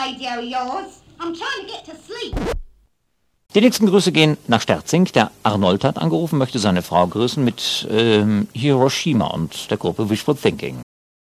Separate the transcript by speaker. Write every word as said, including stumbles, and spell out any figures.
Speaker 1: radio of yours. I'm trying to get to sleep.
Speaker 2: Die nächsten Grüße gehen nach Sterzing. Der Arnold hat angerufen, möchte seine Frau grüßen mit ähm, Hiroshima und der Gruppe Wishful Thinking.